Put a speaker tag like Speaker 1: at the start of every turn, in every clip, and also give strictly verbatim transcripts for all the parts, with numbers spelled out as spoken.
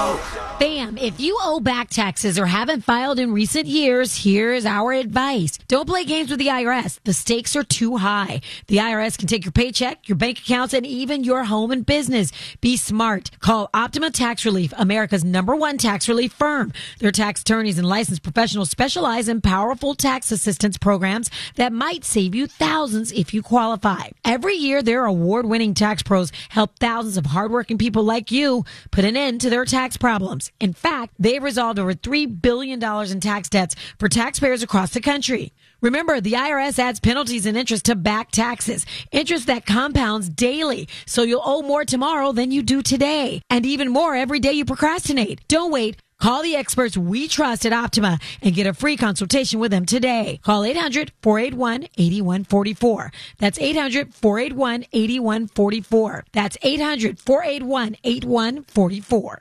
Speaker 1: Bam, if you owe back taxes or haven't filed in recent years, here's our advice. Don't play games with the I R S. The stakes are too high. The I R S can take your paycheck, your bank accounts, and even your home and business. Be smart. Call Optima Tax Relief, America's number one tax relief firm. Their tax attorneys and licensed professionals specialize in powerful tax assistance programs that might save you thousands if you qualify. Every year, their award-winning tax pros help thousands of hardworking people like you put an end to their tax problems. In fact, they've resolved over three billion dollars in tax debts for taxpayers across the country. Remember, the I R S adds penalties and interest to back taxes, interest that compounds daily, so you'll owe more tomorrow than you do today, and even more every day you procrastinate. Don't wait. Call the experts we trust at Optima and get a free consultation with them today. Call eight hundred, four eight one, eight one four four. That's eight hundred, four eight one, eight one four four. That's eight hundred, four eight one, eight one four four.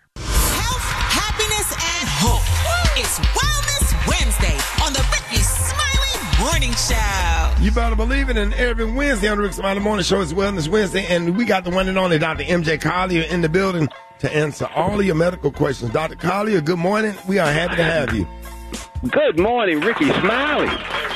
Speaker 2: And hope. It's Wellness Wednesday on the Ricky Smiley Morning Show.
Speaker 3: You better believe it. And every Wednesday on the Ricky Smiley Morning Show is Wellness Wednesday. And we got the one and only Doctor M J Collier in the building to answer all of your medical questions. Doctor Collier, good morning. We are happy to have you.
Speaker 4: Good morning, Ricky Smiley.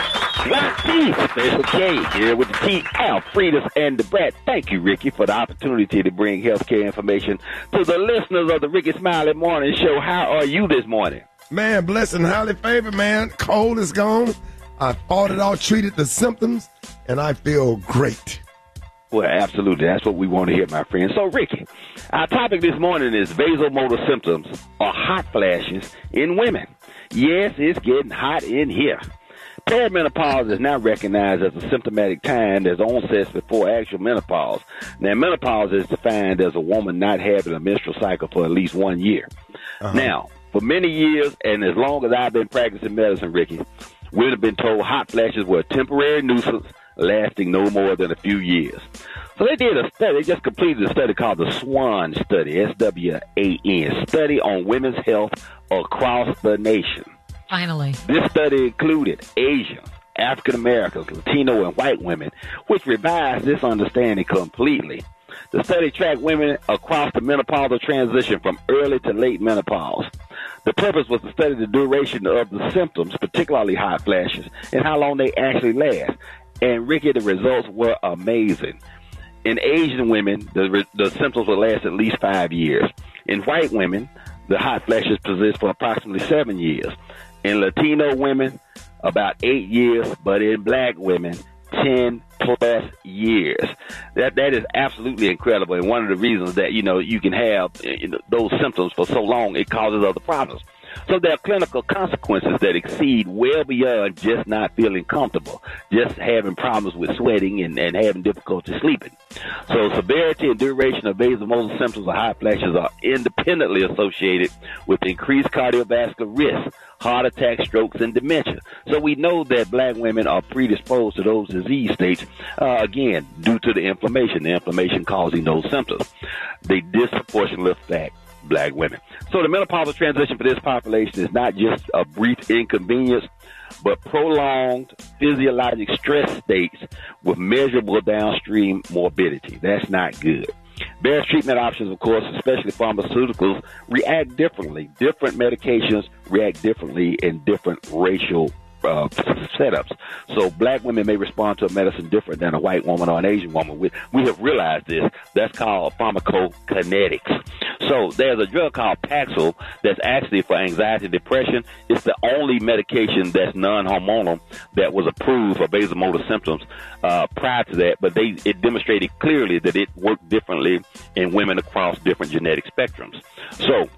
Speaker 4: Black Tea, Special K here with the T, Alfredas, and the Brat. Thank you, Ricky, for the opportunity to bring healthcare information to the listeners of the Ricky Smiley Morning Show. How are you this morning?
Speaker 3: Man, blessed and highly favored, man. Cold is gone. I fought it all, treated the symptoms, and I feel great.
Speaker 4: Well, absolutely. That's what we want to hear, my friend. So, Ricky, our topic this morning is vasomotor symptoms or hot flashes in women. Yes, it's getting hot in here. Perimenopause is now recognized as a symptomatic time that's onset before actual menopause. Now, menopause is defined as a woman not having a menstrual cycle for at least one year. Uh-huh. Now, for many years, and as long as I've been practicing medicine, Ricky, we'd have been told hot flashes were a temporary nuisance lasting no more than a few years. So they did a study. They just completed a study called the SWAN study, S W A N, study on women's health across the nation.
Speaker 1: Finally.
Speaker 4: This study included Asian, African Americans, Latino, and white women, which revised this understanding completely. The study tracked women across the menopausal transition from early to late menopause. The purpose was to study the duration of the symptoms, particularly hot flashes, and how long they actually last. And, Ricky, the results were amazing. In Asian women, the, the symptoms would last at least five years. In white women, the hot flashes persist for approximately seven years. In Latino women, about eight years, but in black women, ten plus years. That that is absolutely incredible, and one of the reasons that, you know, you can have you know, those symptoms for so long, it causes other problems. So there are clinical consequences that exceed well beyond just not feeling comfortable, just having problems with sweating and, and having difficulty sleeping. So severity and duration of vasomotor symptoms or hot flashes are independently associated with increased cardiovascular risk, heart attack, strokes, and dementia. So we know that black women are predisposed to those disease states, uh, again, due to the inflammation, the inflammation causing those symptoms. They disproportionately affect black women. So the menopausal transition for this population is not just a brief inconvenience, but prolonged physiologic stress states with measurable downstream morbidity. That's not good. Various treatment options, of course, especially pharmaceuticals, react differently. Different medications react differently in different racial uh, setups. So black women may respond to a medicine different than a white woman or an Asian woman. We, we have realized this. That's called pharmacokinetics. So there's a drug called Paxil that's actually for anxiety and depression. It's the only medication that's non-hormonal that was approved for vasomotor symptoms uh, prior to that, but they it demonstrated clearly that it worked differently in women across different genetic spectrums. So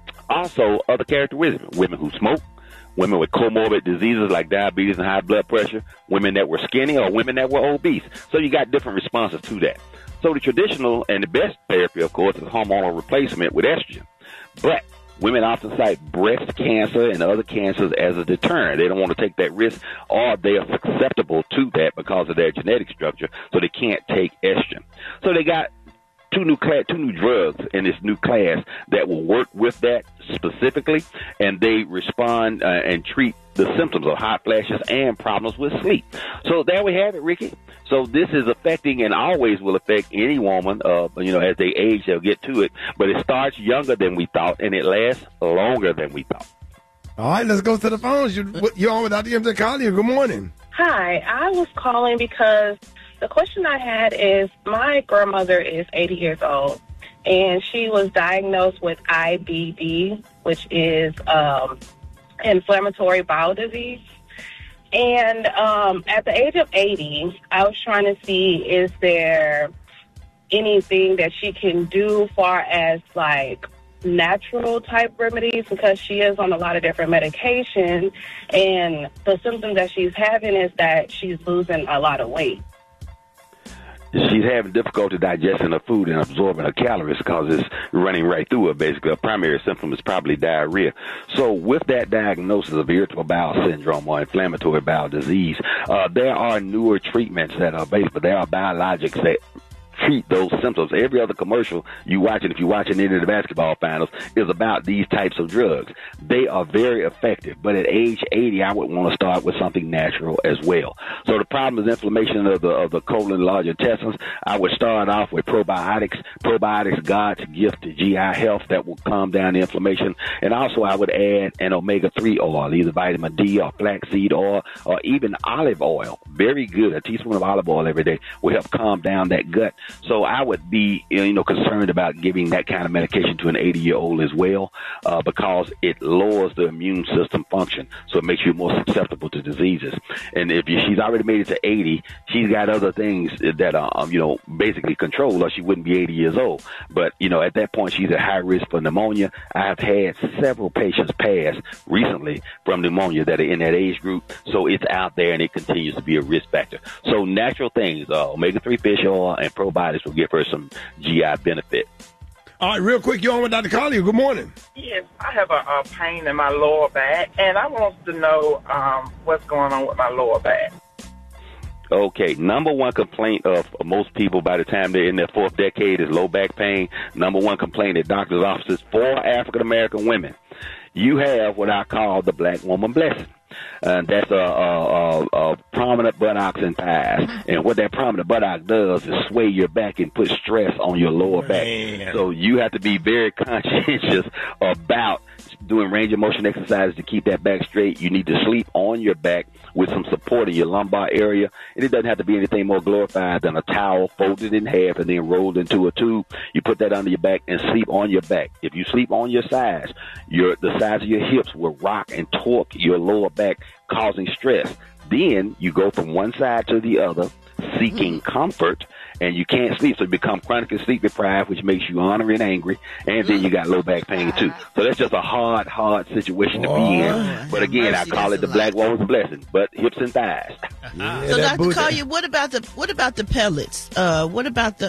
Speaker 4: also other characteristics, women who smoke, women with comorbid diseases like diabetes and high blood pressure, women that were skinny or women that were obese. So you got different responses to that. So the traditional and the best therapy, of course, is hormonal replacement with estrogen. But women often cite breast cancer and other cancers as a deterrent. They don't want to take that risk, or they are susceptible to that because of their genetic structure, so they can't take estrogen. So they got two new class, two new drugs in this new class that will work with that specifically, and they respond uh, and treat the symptoms of hot flashes and problems with sleep. So there we have it, Ricky. So this is affecting and always will affect any woman. Uh, you know, as they age, they'll get to it. But it starts younger than we thought, and it lasts longer than we thought.
Speaker 3: All right, let's go to the phones. You're, you're on with Doctor M J Collier. Good morning.
Speaker 5: Hi, I was calling because the question I had is my grandmother is eighty years old, and she was diagnosed with I B D, which is um, inflammatory bowel disease. And um, at the age of eighty, I was trying to see, is there anything that she can do far as, like, natural type remedies, because she is on a lot of different medication, and the symptoms that she's having is that she's losing a lot of weight.
Speaker 4: She's having difficulty digesting her food and absorbing her calories because it's running right through her. Basically, her primary symptom is probably diarrhea. So with that diagnosis of irritable bowel syndrome or inflammatory bowel disease, uh, there are newer treatments that are available. There are biologics that treat those symptoms. Every other commercial you watch, and if you're watching any of the basketball finals, is about these types of drugs. They are very effective, but at age eighty, I would want to start with something natural as well. So the problem is inflammation of the of the colon and large intestines. I would start off with probiotics. Probiotics, God's gift to G I health, that will calm down the inflammation. And also I would add an omega three oil, either vitamin D or flaxseed oil or even olive oil. Very good. A teaspoon of olive oil every day will help calm down that gut. So I would be, you know, concerned about giving that kind of medication to an eighty-year-old as well, uh, because it lowers the immune system function, so it makes you more susceptible to diseases. And if you, she's already made it to eighty, she's got other things that are, um, you know, basically controlled, or she wouldn't be eighty years old. But, you know, at that point, she's at high risk for pneumonia. I have had several patients pass recently from pneumonia that are in that age group, so it's out there and it continues to be a risk factor. So natural things, uh, omega three fish oil and probiotics will give her some G I benefit.
Speaker 3: All right, real quick, you're on with Doctor Collier. Good morning.
Speaker 6: Yes, I have a, a pain in my lower back, and I want to know um, what's going on with my lower back.
Speaker 4: Okay, number one complaint of most people by the time they're in their fourth decade is low back pain. Number one complaint at doctor's offices for African-American women. You have what I call the black woman blessing. Uh, that's a, a, a, a prominent buttocks and thighs. And what that prominent buttock does is sway your back and put stress on your lower
Speaker 3: Man.
Speaker 4: back. So you have to be very conscientious about doing range of motion exercises to keep that back straight. You need to sleep on your back with some support in your lumbar area. And it doesn't have to be anything more glorified than a towel folded in half and then rolled into a tube. You put that under your back and sleep on your back. If you sleep on your sides, your the sides of your hips will rock and torque your lower back, causing stress. Then you go from one side to the other, seeking comfort, and you can't sleep, so you become chronically sleep deprived, which makes you ornery and angry, and then you got low back pain too. So that's just a hard, hard situation to be in. But again, I call it the black woman's blessing, but hips and thighs.
Speaker 3: Yeah,
Speaker 7: So,
Speaker 3: that
Speaker 7: Doctor
Speaker 3: booty.
Speaker 7: Collier, what about the what about the pellets? Uh, what about the